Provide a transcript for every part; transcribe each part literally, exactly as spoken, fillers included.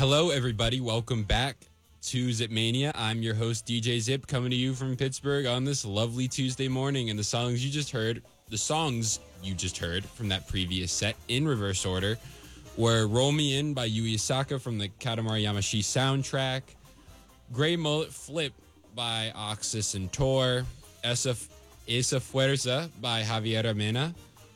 Hello, everybody. Welcome back to Zipmania. I'm your host, D J Zip, coming to you from Pittsburgh on this lovely Tuesday morning. And the songs you just heard, the songs you just heard from that previous set in reverse order were Roll Me In by Yui Asaka from the Katamari Yamashi soundtrack, Gray Mullet Flip by Oxus and Tor, Esa, Esa Fuerza by Javiera Mena,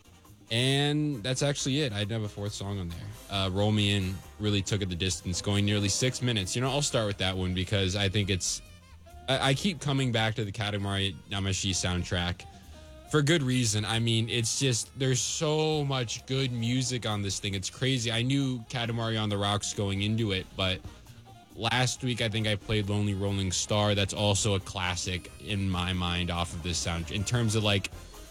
and that's actually it. I didn't have a fourth song on there. Uh, Roll Me In really took it the distance, going nearly six minutes. You know, I'll start with that one because I think it's... I, I keep coming back to the Katamari Yamashi soundtrack for good reason. I mean, it's just... There's so much good music on this thing. It's crazy. I knew Katamari on the Rocks going into it, but last week I think I played Lonely Rolling Star. That's also a classic in my mind off of this soundtrack. In terms of, like,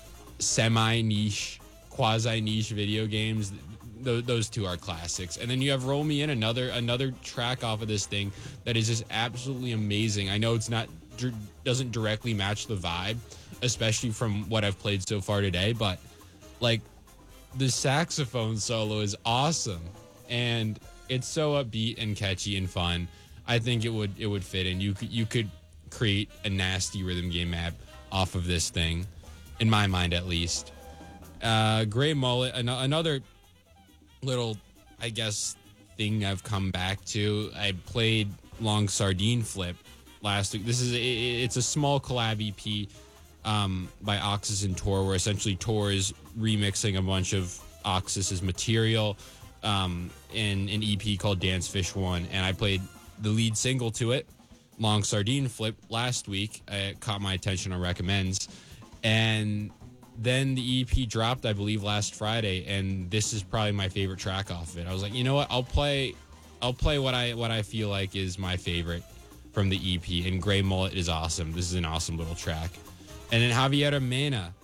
semi-niche... quasi-niche video games, th- those two are classics. And then you have Roll Me In, another another track off of this thing that is just absolutely amazing. I know it's not doesn't directly match the vibe, especially from what I've played so far today, but like the saxophone solo is awesome and it's so upbeat and catchy and fun. I think it would it would fit in. You could you could create a nasty rhythm game map off of this thing, in my mind at least. Uh, Gray Mullet, an- another little, I guess, thing I've come back to. I played Long Sardine Flip last week. This is a, it's a small collab E P um, by Oxus and Tor, where essentially Tor is remixing a bunch of Oxus's material um, in an E P called Dance Fish One, and I played the lead single to it, Long Sardine Flip, last week. It caught my attention on Recommends, and then the E P dropped, I believe, last Friday, and this is probably my favorite track off of it. I was like, you know what? I'll play, I'll play what I what I feel like is my favorite from the E P. And Gray Mullet is awesome. This is an awesome little track. And then Javiera Mena.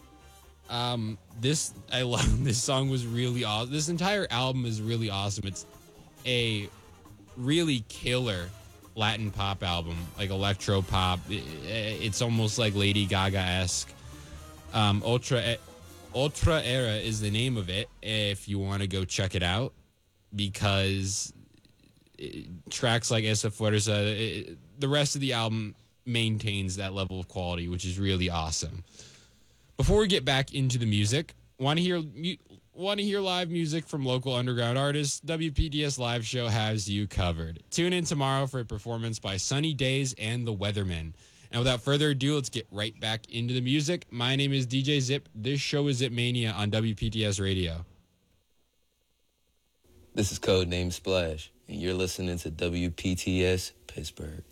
Um, this I love. This song was really awesome. This entire album is really awesome. It's a really killer Latin pop album, like electro pop. It, it's almost like Lady Gaga-esque. Um, Ultra Ultra Era is the name of it if you want to go check it out, because it, tracks like Esa Fuerza, it, the rest of the album maintains that level of quality, which is really awesome. Before we get back into the music, want to hear want to hear live music from local underground artists? W P T S Live Show has you covered. Tune in tomorrow for a performance by Sunny Days and the Weathermen. And without further ado, let's get right back into the music. My name is D J Zip. This show is Zipmania on W P T S Radio. This is Codename Splash, and you're listening to W P T S Pittsburgh.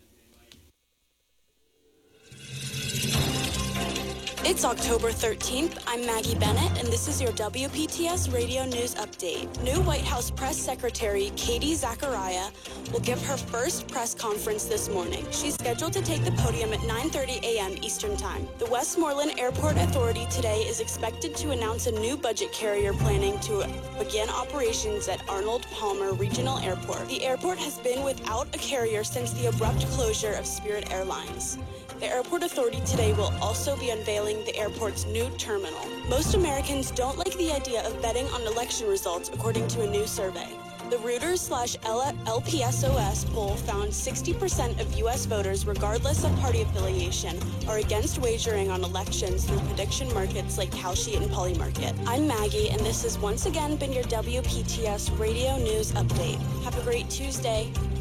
It's October thirteenth. I'm Maggie Bennett, and this is your W P T S Radio News Update. New White House Press Secretary Katie Zachariah will give her first press conference this morning. She's scheduled to take the podium at nine thirty a.m. Eastern Time. The Westmoreland Airport Authority today is expected to announce a new budget carrier planning to begin operations at Arnold Palmer Regional Airport. The airport has been without a carrier since the abrupt closure of Spirit Airlines. The Airport Authority today will also be unveiling the airport's new terminal. Most Americans don't like the idea of betting on election results, according to a new survey. The Reuters slash L P S O S poll found sixty percent of U S voters, regardless of party affiliation, are against wagering on elections through prediction markets like Kalshi and Polymarket. I'm Maggie, and this has once again been your W P T S Radio News Update. Have a great Tuesday.